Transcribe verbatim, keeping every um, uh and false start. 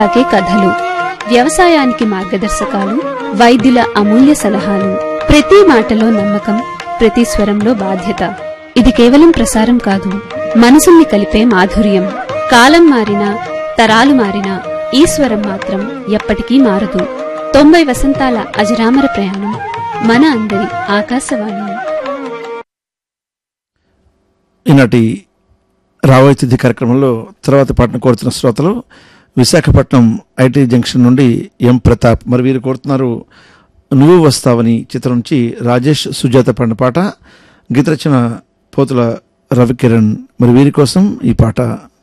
అలాగే కథలు, వ్యవసాయానికి మార్గదర్శకాలు, వైద్యుల అమూల్య సలహాలు, ప్రతి మాటలో నమ్మకం, ప్రతి స్వరంలో బాధ్యత. ఇది కేవలం ప్రసారం కాదు, మనసుల్ని కలిపే మాధుర్యం. కాలం మారినా, తరాలు మారినా ఈ స్వరం మాత్రం ఎప్పటికీ మారదు. తొంభై వసంతాల అజరామర ప్రయాణం మన అందరి ఆకాశవాణి. ఈనాటి రాబోయే తిథి కార్యక్రమంలో తర్వాత పాటను కోరుతున్న శ్రోతలు విశాఖపట్నం ఐటీ జంక్షన్ నుండి ఎం ప్రతాప్. మరి వీరు కోరుతున్నారు నువ్వు వస్తావని చిత్రం నుంచి రాజేష్ సుజాత పాడిన పాట. గీత రచన పోతుల రవికిరణ్. మరి వీరి కోసం ఈ పాట.